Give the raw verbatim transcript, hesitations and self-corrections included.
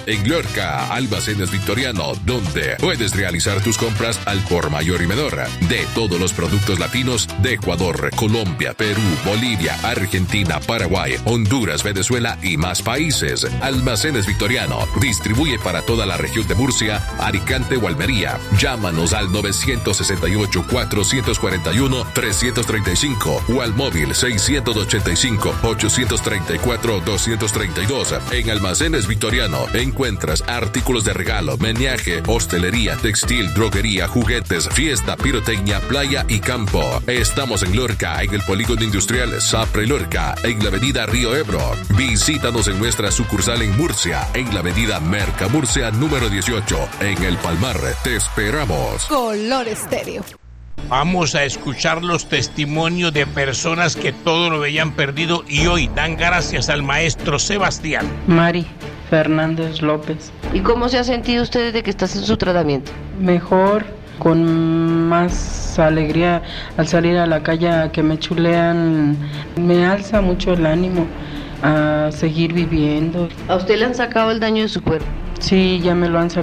En Lorca, Almacenes Victoriano, donde puedes realizar tus compras al por mayor y menor de todos los productos latinos de Ecuador, Colombia, Perú, Bolivia, Argentina, Paraguay, Honduras, Venezuela y más países. Almacenes Victoriano distribuye para toda la región de Murcia, Alicante o Almería. Llámanos al nueve seis ocho, cuatro cuatro uno, tres tres cinco o al móvil seis ocho cinco, ocho tres cuatro, dos tres dos. En Almacenes Victoriano encuentras artículos de regalo, menaje, hostelería, textil, droguería, juguetes, fiesta, pirotecnia, playa y campo. Estamos en Lorca, en el Polígono Industrial Sapre Lorca, en la avenida Río Ebro. Visítanos en nuestra sucursal en Murcia, en la avenida Merca Murcia número dieciocho, en El Palmar. Te esperamos. Color Estéreo. Vamos a escuchar los testimonios de personas que todo lo veían perdido y hoy dan gracias al maestro Sebastián. Mari Fernández López. ¿Y cómo se ha sentido usted desde que estás en su tratamiento? Mejor, con más alegría al salir a la calle, a que me chulean, me alza mucho el ánimo a seguir viviendo. ¿A usted le han sacado el daño de su cuerpo? Sí, ya me lo han sacado.